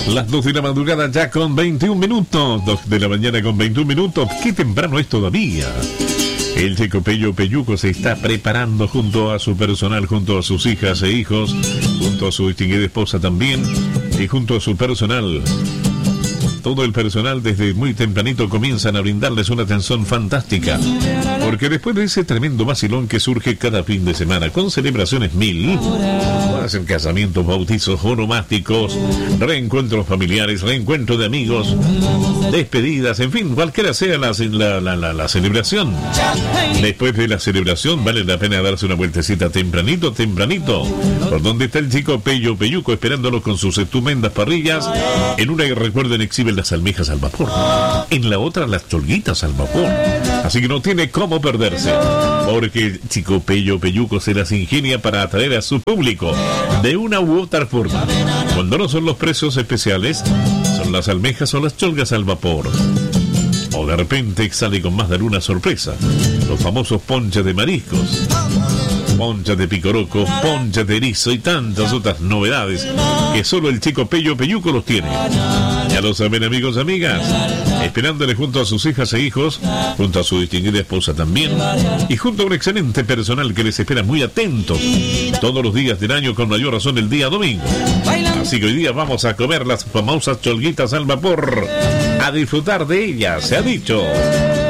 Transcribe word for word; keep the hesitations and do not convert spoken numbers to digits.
Las dos de la madrugada ya con veintiún minutos. dos de la mañana con veintiún minutos. Qué temprano es todavía. El Chico Pello Pelluco se está preparando junto a su personal, junto a sus hijas e hijos, junto a su distinguida esposa también, y junto a su personal. Todo el personal desde muy tempranito comienzan a brindarles una atención fantástica. Porque después de ese tremendo vacilón que surge cada fin de semana, con celebraciones mil, hacen casamientos, bautizos, onomásticos, reencuentros familiares, reencuentro de amigos, despedidas, en fin, cualquiera sea la, la, la, la, la celebración. Después de la celebración vale la pena darse una vueltecita tempranito, tempranito, por donde está el Chico Pello Pelluco esperándolos con sus estupendas parrillas. En una, recuerden, exhiben las almejas al vapor, en la otra las cholguitas al vapor, así que no tiene cómo perderse, porque el Chico Pello Pelluco se las ingenia para atraer a su público de una u otra forma. Cuando no son los precios especiales, son las almejas o las cholgas al vapor, o de repente sale con más de una sorpresa, los famosos ponches de mariscos, ponchas de picoroco, ponchas de erizo y tantas otras novedades que solo el Chico Pello Pelluco los tiene. Ya lo saben, amigos y amigas, esperándole junto a sus hijas e hijos, junto a su distinguida esposa también, y junto a un excelente personal que les espera muy atentos todos los días del año, con mayor razón el día domingo. Así que hoy día vamos a comer las famosas cholguitas al vapor, a disfrutar de ellas, se ha dicho.